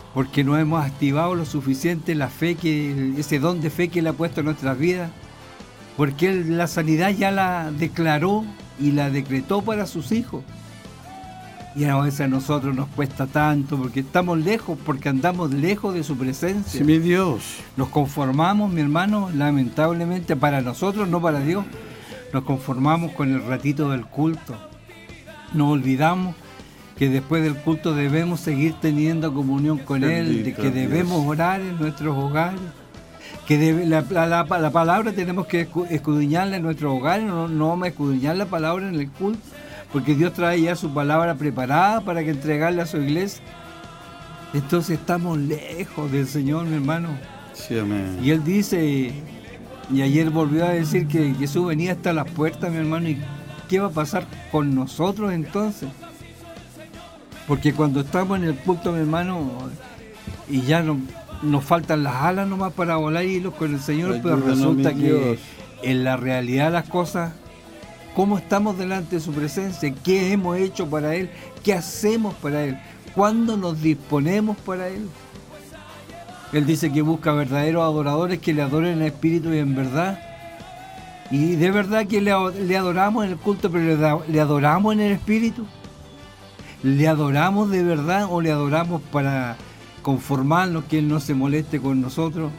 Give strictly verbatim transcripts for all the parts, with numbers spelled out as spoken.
porque no hemos activado lo suficiente la fe, que ese don de fe que Él ha puesto en nuestras vidas, porque Él la sanidad ya la declaró y la decretó para sus hijos. Y a veces a nosotros nos cuesta tanto, porque estamos lejos, porque andamos lejos de su presencia. Sí, mi Dios. Nos conformamos, mi hermano, lamentablemente, para nosotros, no para Dios, nos conformamos con el ratito del culto. Nos olvidamos que después del culto debemos seguir teniendo comunión con Bendito Él, de que debemos Dios. Orar en nuestros hogares, que debe, la, la, la, la palabra tenemos que escudriñarla en nuestros hogares, no, no vamos a escudriñar la palabra en el culto, porque Dios trae ya su palabra preparada para que entregarla a su iglesia. Entonces estamos lejos del Señor, mi hermano. Sí, amén. Y Él dice, y ayer volvió a decir que Jesús venía hasta las puertas, mi hermano, y ¿qué va a pasar con nosotros entonces? Porque cuando estamos en el culto, mi hermano, y ya no, nos faltan las alas nomás para volar y irnos con el Señor, Ay, pero resulta que en la realidad de las cosas, ¿cómo estamos delante de su presencia? ¿Qué hemos hecho para Él? ¿Qué hacemos para Él? ¿Cuándo nos disponemos para Él? Él dice que busca verdaderos adoradores que le adoren en espíritu y en verdad. Y de verdad que le, le adoramos en el culto, pero le, le adoramos en el espíritu. ¿Le adoramos de verdad o le adoramos para conformarnos, que Él no se moleste con nosotros?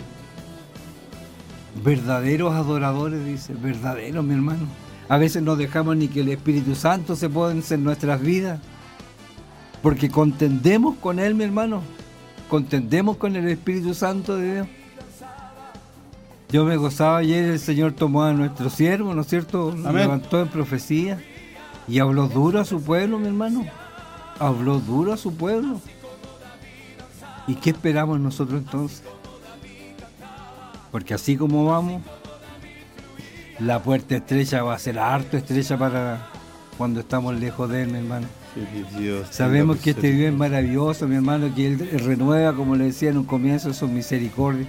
Verdaderos adoradores, dice, verdaderos, mi hermano. A veces no dejamos ni que el Espíritu Santo se ponga en nuestras vidas, porque contendemos con Él, mi hermano. Contendemos con el Espíritu Santo de Dios. Yo me gozaba ayer, el Señor tomó a nuestro siervo, ¿no es cierto? Lo levantó en profecía y habló duro a su pueblo, mi hermano. Habló duro a su pueblo. ¿Y qué esperamos nosotros entonces? Porque así como vamos, la puerta estrecha va a ser harto estrecha para cuando estamos lejos de Él, mi hermano. Dios, sabemos que este Dios es maravilloso, mi hermano, que Él renueva, como le decía en un comienzo, su misericordia.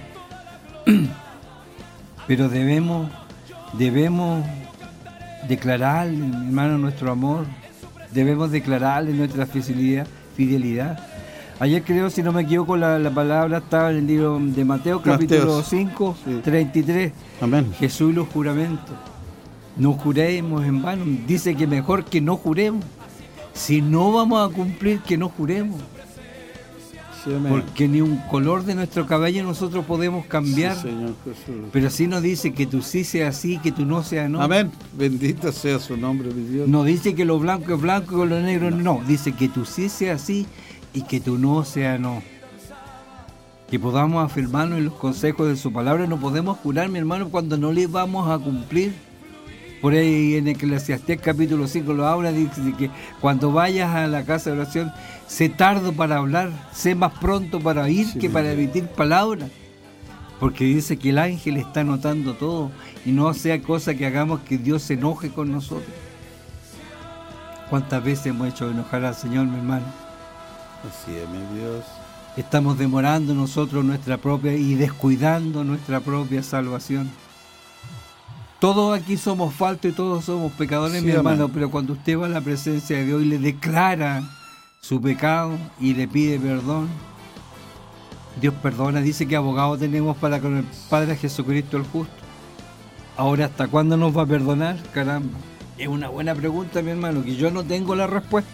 Pero debemos, debemos declararle, mi hermano, nuestro amor. Debemos declararle nuestra fidelidad. fidelidad. Ayer creo, si no me equivoco, la, la palabra estaba en el libro de Mateo, capítulo cinco, sí. treinta y tres. Amén. Jesús y los juramentos. No juremos en vano. Dice que mejor que no juremos. Si no vamos a cumplir, que no juremos. Sí, porque ni un color de nuestro cabello nosotros podemos cambiar. Sí, Señor Jesús. Pero sí nos dice que tú sí seas así, que tú no seas no. Amén. Bendito sea su nombre, mi Dios. No dice que lo blanco es blanco y lo negro no. no. Dice que tú sí seas así y que tú no seas no. Que podamos afirmarnos en los consejos de su palabra. No podemos jurar, mi hermano, cuando no le vamos a cumplir. Por ahí en Eclesiastés capítulo cinco lo habla, dice que cuando vayas a la casa de oración, sé tardo para hablar, sé más pronto para oír sí, que para emitir palabras. Porque dice que el ángel está notando todo y no sea cosa que hagamos que Dios se enoje con nosotros. ¿Cuántas veces hemos hecho enojar al Señor, mi hermano? Así es, mi Dios. Estamos demorando nosotros nuestra propia y descuidando nuestra propia salvación. Todos aquí somos faltos y todos somos pecadores, sí, mi hermano, pero cuando usted va a la presencia de Dios y le declara su pecado y le pide perdón, Dios perdona. Dice que abogado tenemos para con el Padre Jesucristo el justo. Ahora, ¿hasta cuándo nos va a perdonar? Caramba, es una buena pregunta, mi hermano, que yo no tengo la respuesta.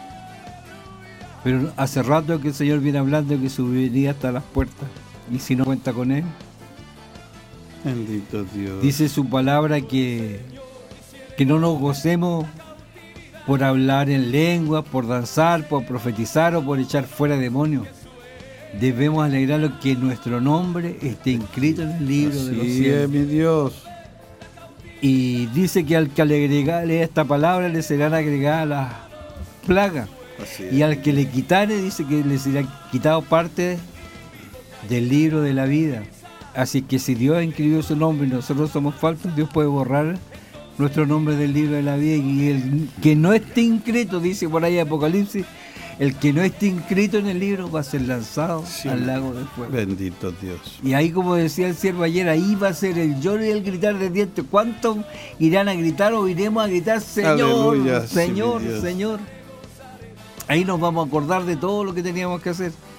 Pero hace rato que el Señor viene hablando que subiría hasta las puertas. Y si no cuenta con Él, bendito Dios. Dice su palabra que, que no nos gocemos por hablar en lengua, por danzar, por profetizar o por echar fuera demonios. Debemos alegrarnos que nuestro nombre esté inscrito en el libro Así de los cielos. Es, mi Dios. Y dice que al que le agregale esta palabra le serán agregadas las plagas. Y al que le quitare, dice que le será quitado parte del libro de la vida. Así que si Dios inscribió su nombre y nosotros somos faltos, Dios puede borrar nuestro nombre del libro de la vida. Y el que no esté inscrito, dice por ahí Apocalipsis, el que no esté inscrito en el libro va a ser lanzado sí, al lago de fuego. Bendito Dios. Y ahí, como decía el siervo ayer, ahí va a ser el lloro y el gritar de dientes. ¿Cuántos irán a gritar o iremos a gritar, Señor, Aleluya, Señor, sí, Señor? Ahí nos vamos a acordar de todo lo que teníamos que hacer.